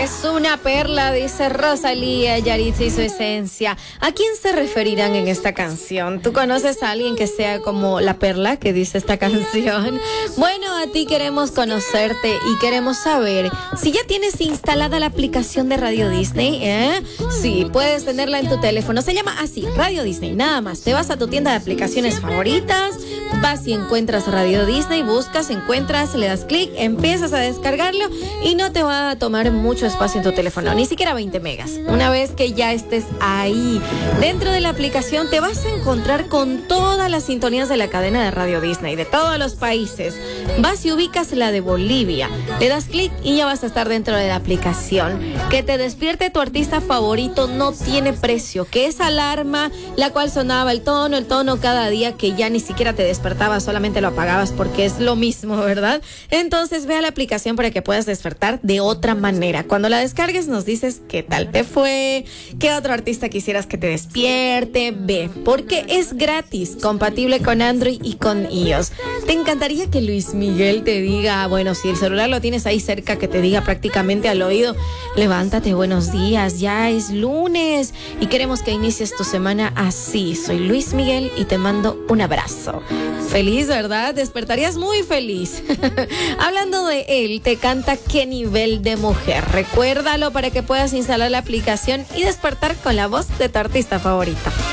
Es una perla, dice Rosalía, Yaritza y su esencia. ¿A quién se referirán en esta canción? ¿Tú conoces a alguien que sea como la perla que dice esta canción? Bueno, a ti queremos conocerte y queremos saber si ya tienes instalada la aplicación de Radio Disney, ¿eh? Sí, puedes tenerla en tu teléfono. Se llama así, Radio Disney, nada más. Te vas a tu tienda de aplicaciones favoritas, vas y encuentras Radio Disney, buscas, encuentras, le das clic, empiezas a descargarlo y no te va a tomar mucho espacio en tu teléfono, ni siquiera 20 megas. Una vez que ya estés ahí dentro de la aplicación, te vas a encontrar con todas las sintonías de la cadena de Radio Disney de todos los países. Vas y ubicas la de Bolivia, le das clic y ya vas a estar dentro de la aplicación. Que te despierte tu artista favorito no tiene precio, que esa alarma la cual sonaba el tono cada día, que ya ni siquiera te despertaba, solamente lo apagabas porque es lo mismo, ¿verdad? Entonces ve a la aplicación para que puedas despertar de otra manera. Cuando la descargues nos dices qué tal te fue, qué otro artista quisieras que te despierte. Ve, porque es gratis, compatible con Android y con iOS. ¿Te encantaría que Luis Miguel te diga, bueno, si el celular lo tienes ahí cerca, que te diga prácticamente al oído, levántate, buenos días, ya es lunes y queremos que inicies tu semana así? Soy Luis Miguel y te mando un abrazo. Feliz, ¿verdad? Despertarías muy feliz. Hablando de él, te canta Qué nivel de mujer. Recuérdalo para que puedas instalar la aplicación y despertar con la voz de tu artista favorito.